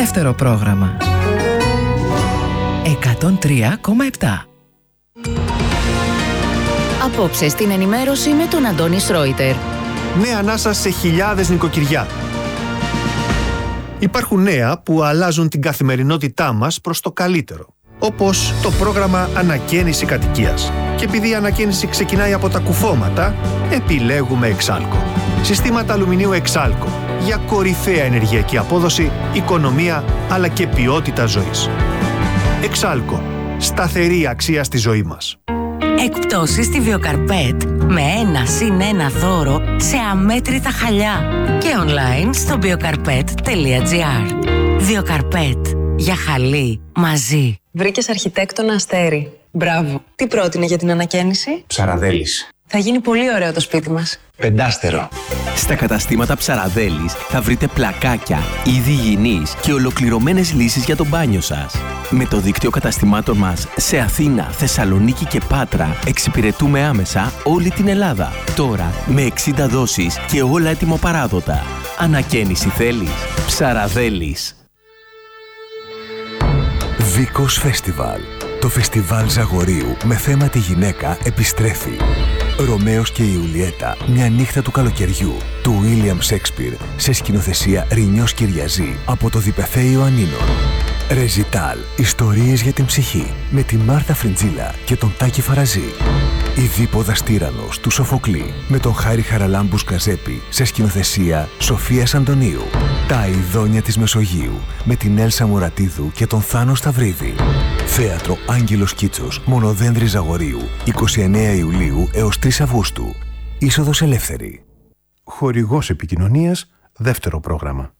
Δεύτερο πρόγραμμα. 103,7. Απόψε στην ενημέρωση με τον Αντώνη Σρόιτερ. Νέα ανάσα σε χιλιάδες νοικοκυριά. Υπάρχουν νέα που αλλάζουν την καθημερινότητά μας προς το καλύτερο. Όπως το πρόγραμμα Ανακαίνιση Κατοικίας. Και επειδή η ανακαίνιση ξεκινάει από τα κουφώματα, επιλέγουμε Εξάλκο. Συστήματα αλουμινίου Εξάλκο. Για κορυφαία ενεργειακή απόδοση, οικονομία αλλά και ποιότητα ζωής. Εξάλκο. Σταθερή αξία στη ζωή μας. Εκπτώσεις στη Βιοκαρπέτ με 1+1 δώρο σε αμέτρητα χαλιά και online στο biocarpet.gr. Βιοκαρπέτ. Για χαλί μαζί. Βρήκες αρχιτέκτονα Αστέρι. Μπράβο. Τι πρότεινε για την ανακαίνιση? Ψαραδέλης. Θα γίνει πολύ ωραίο το σπίτι μας. 5 Στα καταστήματα Ψαραδέλης θα βρείτε πλακάκια, είδη υγιεινής και ολοκληρωμένες λύσεις για το μπάνιο σας. Με το δίκτυο καταστημάτων μας σε Αθήνα, Θεσσαλονίκη και Πάτρα εξυπηρετούμε άμεσα όλη την Ελλάδα. Τώρα με 60 δόσεις και όλα έτοιμο-παράδοτα. Ανακαίνιση θέλεις? Ψαραδέλης. Βίκος Φεστιβάλ. Το φεστιβάλ Ζαγορείου με θέμα τη γυναίκα επιστρέφει. Ρωμαίος και Ιουλιέτα, μια νύχτα του καλοκαιριού, του Βίλιαμ Σέξπιρ, σε σκηνοθεσία Ρινιός Κυριαζή από το Διπεθέ Ιωαννίνων. Ρεζιτάλ, ιστορίες για την ψυχή, με τη Μάρτα Φρεντζίλα και τον Τάκη Φαραζή. Η Δίποδα Στήρανος του Σοφοκλή, με τον Χάρη Χαραλάμπους Καζέπη, σε σκηνοθεσία Σοφίας Αντωνίου. Τα Αηδόνια της Μεσογείου, με την Έλσα Μουρατίδου και τον Θάνο Σταυρίδη. Θέατρο Άγγελος Κίτσος, Μονοδένδρη Ζαγορείου, 29 Ιουλίου έως 3 Αυγούστου. Είσοδος ελεύθερη. Χορηγός επικοινωνίας, δεύτερο πρόγραμμα.